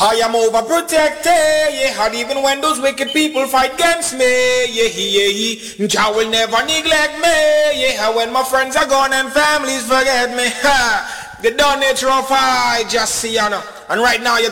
I am overprotected, yeah, and even when those wicked people fight against me, yeah, Jah will never neglect me, yeah, when my friends are gone and families forget me, ha, the done nature of I just see, you know, and right now you're